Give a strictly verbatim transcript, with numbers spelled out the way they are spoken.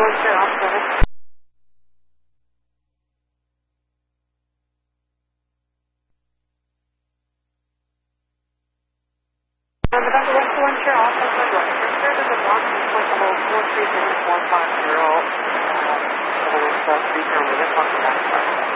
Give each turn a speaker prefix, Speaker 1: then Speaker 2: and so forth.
Speaker 1: one zero, officer. November West one zero, officer. Registered as a one point zero four three zero four five zero. Uh, three zero, talk to that.